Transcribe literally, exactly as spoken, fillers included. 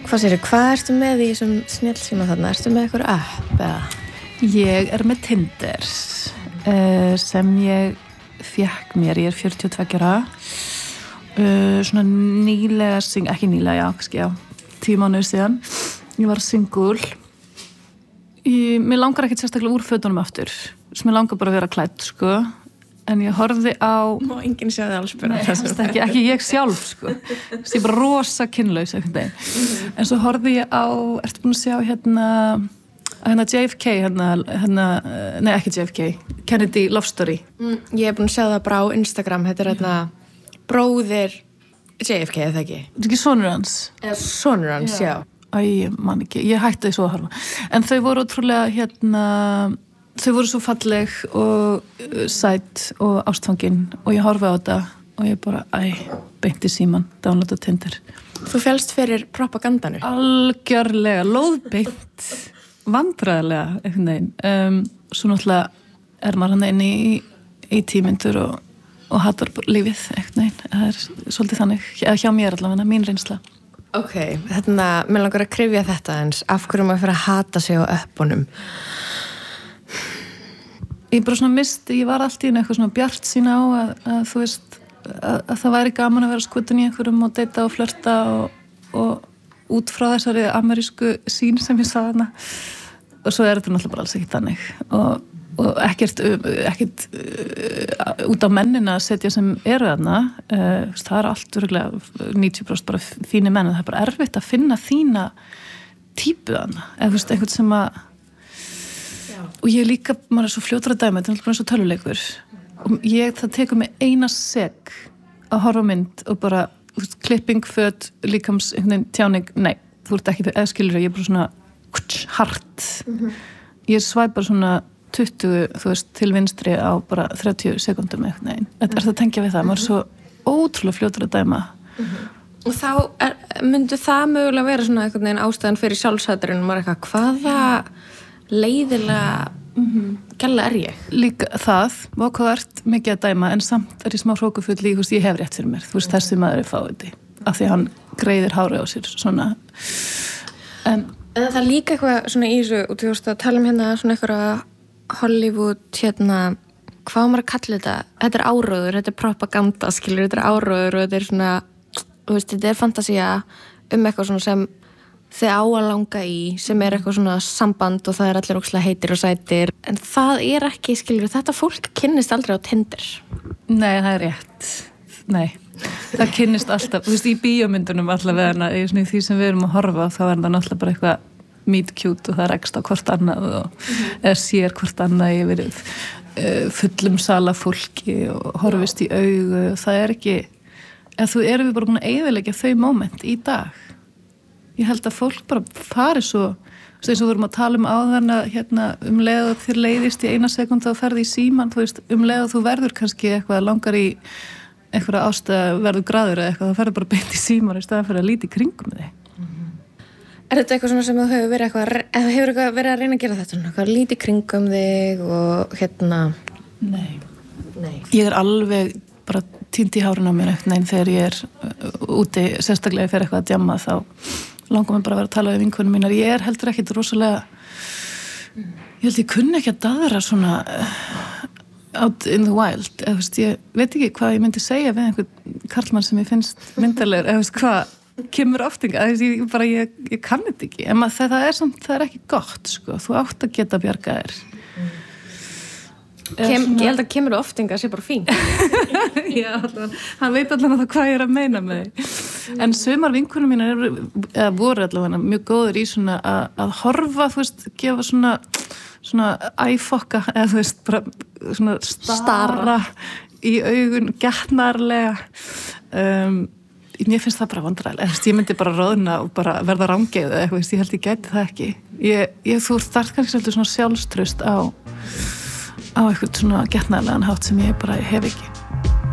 Hvað séru, hvað ertu með í þessum snjallsíma þarna? Ertu með eitthvað app eða? Ég er með Tinder uh, sem ég fékk mér, ég er fjörutíu og tveggja ára uh, svona nýlega sing, ekki nýlega, já, kannski já tíu mánuðir síðan, ég var single ég, mér langar ekkert sérstaklega úr fötunum aftur sem mér langar bara að vera klædd, sko en ég horfði á Má enginn sjá það alls bara Nei, ekki, ekki ég sjálf, sko ég er bara rosa kynlaus einhvern veginn mm-hmm. en svo horfði ég á, ertu búin að sjá hérna hérna J F K, hérna, hérna nei ekki J F K, Kennedy Love Story mm, ég er búin að sjá það bara á Instagram þetta er hérna bróðir J F K, eða ekki? Þetta er ekki sonur hans? Sonur hans, já, já. Æ, man ekki, ég hætti því svo að horfa en þau voru ótrúlega hérna þau voru svo falleg og uh, sæt og ástfangin og ég horfði á þetta og ég bara, æ, beinti síman downloada Tinder. Þú félst fyrir propagandanur? Algjörlega, lóðbeint vandræðilega, einhvern veginn um, svo náttúrulega er maður hann inn í, í tímyndur og, og hatar lífið, einhvern veginn það er svolítið þannig, eða hjá mér allavega mín reynsla. Ok, þetta, mér langar að krifja þetta eins af hverju maður fyrir að hata sig á öppunum. Ég bara svona misti, ég var alltaf í eitthvað svona bjart sína á að, að þú veist að, að það væri gaman að vera skutin í einhverjum og deyta og flörta og, og út frá þessari amerísku sín sem ég sagði hana og svo er þetta náttúrulega bara alls ekki þannig og, og ekkert, ekkert uh, út á mennina að setja sem eru þarna uh, það er allt örugglega níutíu prósent bara þínir menn og það er bara erfitt að finna þína típu þarna eða þú veist, einhvern sem að og ég líka, maður er svo fljótur að dæma þetta er alltaf bara eins og tölvuleikur og ég, það tekur mig eina sek að horfa mynd og bara veist, klipping, föt, líkams einhvern veginn tjáning, nei, þú ert ekki eða skilur ég er bara svona hart mm-hmm. ég svæpar svona tuttugu, þú veist, til vinstri á bara þrjátíu sekúndum einhvern veginn þetta er það að tengja við það, maður er svo ótrúlega fljótur að dæma mm-hmm. og þá er, myndi það mögulega vera svona einhvern veginn ástæðan fyrir sjálfsæturinn og maður eitthvað, hvaða leiðilega mm-hmm. gæla er ég? Líka það, og hvað ert mikið að dæma en samt er ég smá hrókufull í, þú veist, ég hef rétt fyrir mér þú veist, þessi maður er fáiði af því hann greiðir hári á sér, svona en, en það er líka eitthvað svona í þessu, og þú veist að tala um hérna svona eitthvað Hollywood, hérna hvað maður að kalla þetta, þetta er áróður þetta er propaganda, skilur, þetta er áróður og þetta er svona, þú veist, þetta er fantasía um eitthvað svona sem þið á að langa í sem er eitthvað svona samband og það er allir ókslega heitir og sætir en það er ekki, skilur, þetta fólk kynnist aldrei á Tinder. Nei, það er rétt. Nei, það kynnist alltaf, þú veist, í bíómyndunum allavega í því sem við erum að horfa þá er það náttúrulega bara eitthvað meet cute og það er ekst á hvort annað og mm-hmm. eða sér hvort annað yfir uh, fullum sala fólki og horfist í augu og það er ekki, eða þú erum við bara búin að eyðileggja þau moment í dag. Ég held að fólk bara fari svo þess að við vorum að tala um áðan að hérna, um leið og þér leiðist í eina sekund þá ferði í síman, þú veist, um leið og þú verður kannski eitthvað langar í eitthvað ástæða verður graður eða eitthvað, þá ferður bara beint í síman í staðan fyrir að líti í kringum þig. Mm-hmm. Er þetta eitthvað svona sem þú hefur verið eitthvað, eða hefur eitthvað verið að reyna að gera þetta svona, eitthvað líti í kringum þig og hérna? Nei. Nei. Ég er alveg bara týnd í hárinu á mér eitthvað, nein, þegar ég er úti, sérstaklega fyrir eitthvað að djamma þá langar mér bara að vera að tala við vinkonum mínar. Ég er heldur ekkit rosalega ég held ég kunni ekki að daðra svona out in the wild eða þú veist, ég veit ekki hvað ég myndi segja við einhvern karlmann sem ég finnst myndarlegur, eða þú veist, hvað kemur oftinga, þú veist, ég bara ég, ég kann þetta ekki, en maður, það, það er samt það er ekki gott, sko, þú átt að geta bjarga þér Kem, svona... Ég held að kemur oftinga sé bara fín Já, allan, hann veit allan að það hvað ég er að meina með því en sumar vinkunum mínar eru, eða voru allavega mjög góður í svona að, að horfa, þú veist, gefa svona svona æfokka, eða þú veist bara svona stara í augun, getnarlega um, mér finnst það bara vandræðilega, ég myndi bara roðna og bara verða rangeið eða eitthvað, ég held ég gæti það ekki ég, ég þú þarf kannski svolítið svona sjálfstraust á á eitthvað svona getnarlegan hátt sem ég bara hef ekki